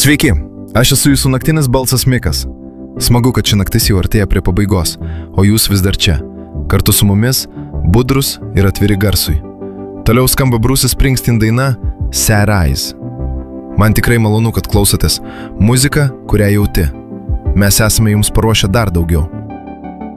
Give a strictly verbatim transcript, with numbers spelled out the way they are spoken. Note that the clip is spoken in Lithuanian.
Sveiki, aš esu jūsų naktinis balsas Mikas. Smagu, kad ši naktis jau artėja prie pabaigos, o jūs vis dar čia. Kartu su mumis, budrus ir atviri garsui. Toliau skamba Bruce Springsteen daina Sad Eyes. Man tikrai malonu, kad klausotės. Muzika, kurią jauti. Mes esame jums paruošę dar daugiau.